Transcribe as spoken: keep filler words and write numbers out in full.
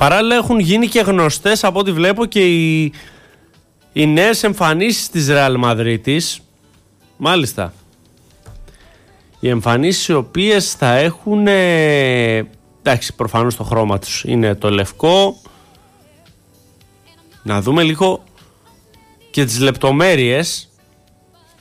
Παράλληλα έχουν γίνει και γνωστές από ό,τι βλέπω και οι, οι νέες εμφανίσεις της Ρεάλ Μαδρίτης. Μάλιστα. Οι εμφανίσεις οι οποίες θα έχουν, ε, εντάξει, προφανώς το χρώμα τους είναι το λευκό. Να δούμε λίγο και τις λεπτομέρειες.